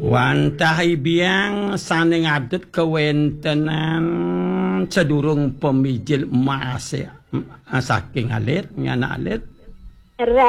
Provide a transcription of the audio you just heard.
Wantahi biang saning adet kewentenan sedurung pemijil emas saking alit, nyana alit.